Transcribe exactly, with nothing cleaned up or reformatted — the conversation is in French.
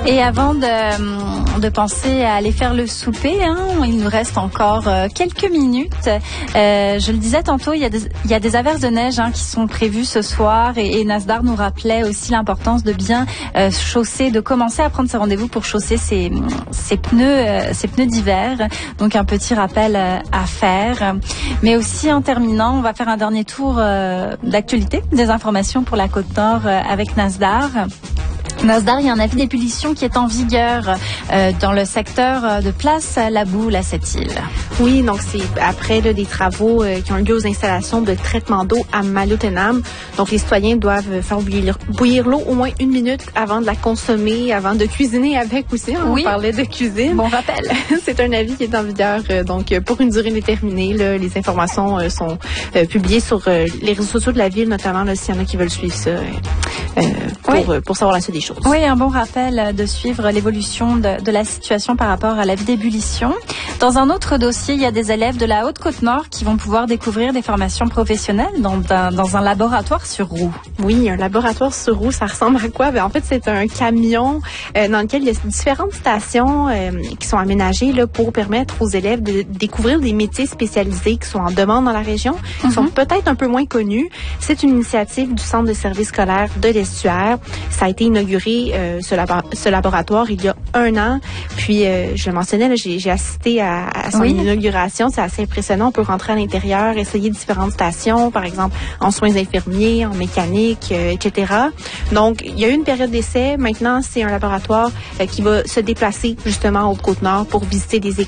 Et avant de, de penser à aller faire le souper, hein, il nous reste encore euh, quelques minutes. Euh, je le disais tantôt, il y a des, il y a des averses de neige hein, qui sont prévues ce soir et, et Nasdaq nous rappelait aussi l'importance de bien euh, chausser, de commencer à prendre ses rendez-vous pour chausser ses, ses pneus, euh, ses pneus d'hiver. Donc un petit rappel euh, à faire. Mais aussi en terminant, on va faire un dernier tour euh, d'actualité, des informations pour la Côte-Nord euh, avec Nasdaq. Nasdaq, il y a un avis d'ébullition qui est en vigueur euh, dans le secteur de Place La Boule à Sept-Îles. Oui, donc c'est après là, des travaux euh, qui ont eu lieu aux installations de traitement d'eau à Malottenham. Donc les citoyens doivent faire bouillir, bouillir l'eau au moins une minute avant de la consommer, avant de cuisiner avec aussi. On oui. parlait de cuisine. Bon rappel. C'est un avis qui est en vigueur euh, donc pour une durée déterminée. Là, les informations euh, sont euh, publiées sur euh, les réseaux sociaux de la ville, notamment là, s'il y en a qui veulent suivre ça euh, pour, oui. euh, pour savoir la suite des choses. Oui, un bon rappel de suivre l'évolution de, de la situation par rapport à l'avis d'ébullition. Dans un autre dossier, il y a des élèves de la Haute-Côte-Nord qui vont pouvoir découvrir des formations professionnelles dans un, dans un laboratoire sur roue. Oui, un laboratoire sur roue, ça ressemble à quoi? Ben, en fait, c'est un camion euh, dans lequel il y a différentes stations euh, qui sont aménagées là, pour permettre aux élèves de découvrir des métiers spécialisés qui sont en demande dans la région, qui mm-hmm. sont peut-être un peu moins connus. C'est une initiative du Centre de services scolaires de l'Estuaire. Ça a été inauguré, euh, ce, labo- ce laboratoire, il y a un an. Puis, euh, je le mentionnais, là, j'ai, j'ai assisté à, à son oui. inauguration. C'est assez impressionnant. On peut rentrer à l'intérieur, essayer différentes stations, par exemple en soins infirmiers, en mécanique, euh, et cetera. Donc, il y a eu une période d'essai. Maintenant, c'est un laboratoire euh, qui va se déplacer justement en Haute-Côte-Nord pour visiter des écoles